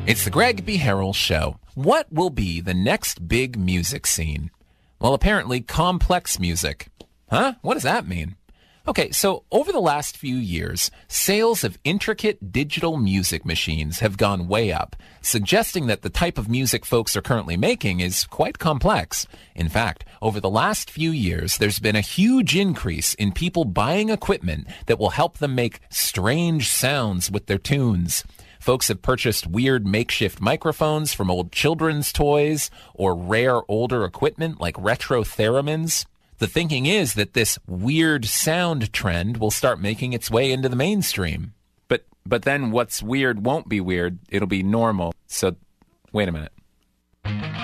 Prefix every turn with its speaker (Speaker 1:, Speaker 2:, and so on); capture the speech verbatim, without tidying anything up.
Speaker 1: It's the Greg B. Harrell Show. What will be the next big music scene? Well, apparently complex music. Huh? What does that mean? Okay, so over the last few years, sales of intricate digital music machines have gone way up, suggesting that the type of music folks are currently making is quite complex. In fact, over the last few years, there's been a huge increase in people buying equipment that will help them make strange sounds with their tunes. Folks have purchased weird makeshift microphones from old children's toys or rare older equipment like retro theremins. The thinking is that this weird sound trend will start making its way into the mainstream.
Speaker 2: But but then what's weird won't be weird. It'll be normal. So wait a minute.